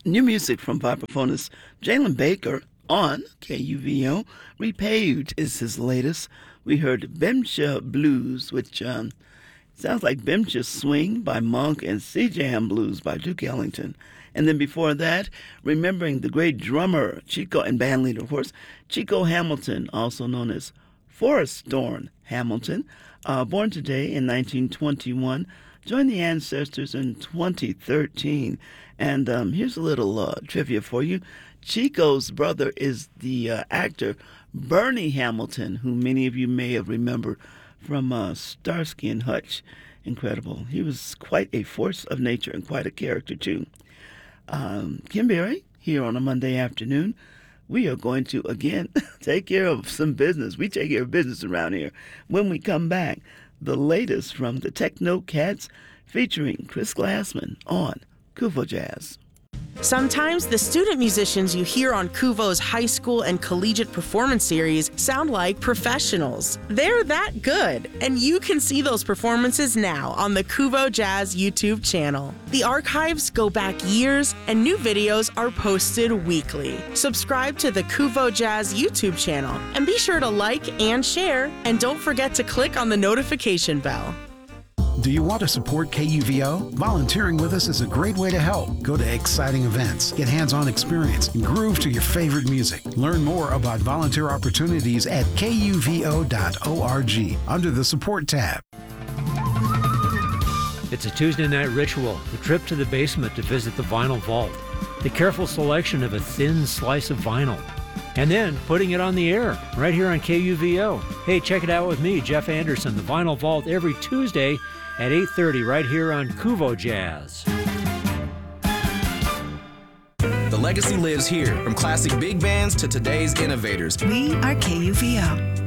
New music from vibraphonist Jalen Baker on KUVO. Repaved is his latest. We heard Bemsha Blues, which sounds like Bemsha Swing by Monk and C-Jam Blues by Duke Ellington. And then before that, remembering the great drummer, Chico, and bandleader, of course, Chico Hamilton, also known as Forrest Thorn Hamilton, born today in 1921, joined the Ancestors in 2013. And here's a little trivia for you. Chico's brother is the actor Bernie Hamilton, who many of you may have remembered from Starsky and Hutch. Incredible. He was quite a force of nature and quite a character, too. Kim Berry, here on a Monday afternoon. We are going to, again, take care of some business. We take care of business around here. When we come back, the latest from the Techno Cats featuring Chris Glassman on KUVO Jazz. Sometimes the student musicians you hear on KUVO's high school and collegiate performance series sound like professionals. They're that good, and you can see those performances now on the KUVO Jazz YouTube channel. The archives go back years, and new videos are posted weekly. Subscribe to the KUVO Jazz YouTube channel, and be sure to like and share, and don't forget to click on the notification bell. Do you want to support KUVO? Volunteering with us is a great way to help. Go to exciting events, get hands-on experience, and groove to your favorite music. Learn more about volunteer opportunities at kuvo.org under the Support tab. It's a Tuesday night ritual, the trip to the basement to visit the Vinyl Vault, the careful selection of a thin slice of vinyl, and then putting it on the air right here on KUVO. Hey, check it out with me, Jeff Anderson, the Vinyl Vault, every Tuesday at 8:30 right here on KUVO Jazz. The legacy lives here, from classic big bands to today's innovators. We are KUVO.